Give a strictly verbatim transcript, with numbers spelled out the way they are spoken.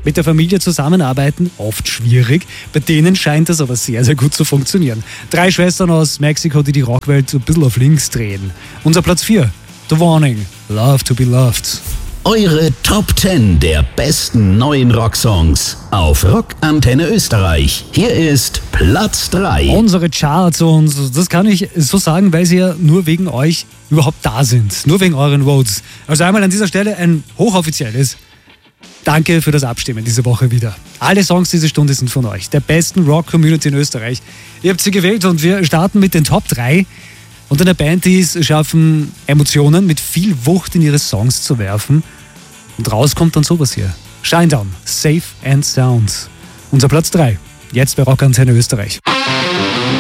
Mit der Familie zusammenarbeiten, oft schwierig. Bei denen scheint das aber sehr, sehr gut zu funktionieren. Drei Schwestern aus Mexiko, die die Rockwelt ein bisschen auf links drehen. Unser Platz vier, The Warning, Love to be Loved. Eure Top zehn der besten neuen Rocksongs auf Rockantenne Österreich. Hier ist Platz drei. Unsere Charts, und das kann ich so sagen, weil sie ja nur wegen euch überhaupt da sind. Nur wegen euren Votes. Also einmal an dieser Stelle ein hochoffizielles Danke für das Abstimmen diese Woche wieder. Alle Songs diese Stunde sind von euch, der besten Rock-Community in Österreich. Ihr habt sie gewählt und wir starten mit den Top drei. Und eine Band, die es schaffen, Emotionen mit viel Wucht in ihre Songs zu werfen. Und raus kommt dann sowas hier. Shinedown, Safe and Sound. Unser Platz drei, jetzt bei Rockantenne Österreich.